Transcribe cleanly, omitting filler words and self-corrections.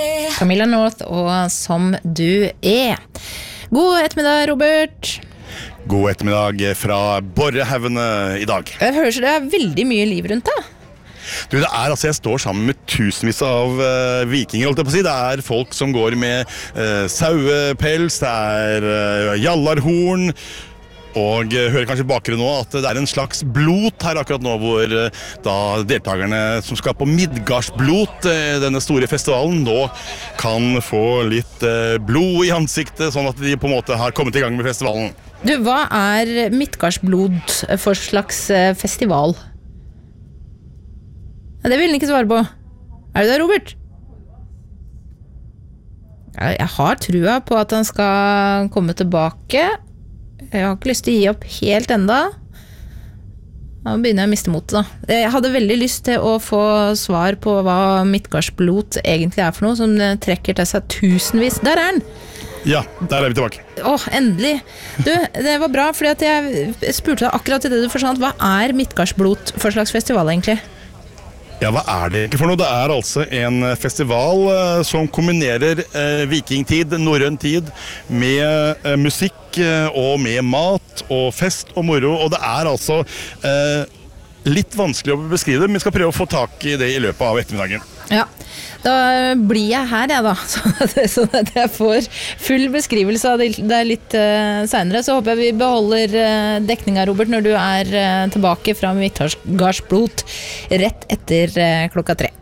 Camilla North og Som du God ettermiddag, Robert. God ettermiddag fra Borrehaugene i dag. Jeg hører så det veldig mye liv rundt deg. Du, jeg står sammen med tusenvis av vikinger, holdt jeg på å si. Det folk som går med sauepels, det jallarhorn, og hører kanskje bakere nå at det en slags blot her akkurat nå, hvor da deltakerne som skal på Midgardsblot, denne store festivalen, nå kan få litt blod i ansiktet, sånn at de på en måte har kommet i gang med festivalen. Du, hva Midgardsblot for slags festival? Det vil den ikke svare på. Du det, Robert? Jeg har trua på at han skal komme tilbake. Jeg har ikke lyst til å gi opp helt enda. Da begynner jeg å miste motet da. Jeg hadde veldig lyst til å få svar på hva Midgardsblot egentlig for noe, som trekker til seg tusenvis. Der den! Ja, der vi tilbake. Endelig. Du, det var bra, fordi at jeg spurte deg akkurat i det du forsvant. Hva Midgardsblot for slags festival egentlig? Ja, hva det ikke for noe? Det altså en festival som kombinerer vikingtid, norrøn tid, med musikk og med mat og fest og moro. Og det altså litt vanskelig å beskrive det, men vi skal prøve å få tak i det i løpet av ettermiddagen. Ja, da blir jeg her da, sånn at jeg får full beskrivelse av det litt senere. Så håper jeg vi beholder dekninga, Robert, når du tilbake fra Midgardsblot rett etter klokka 3.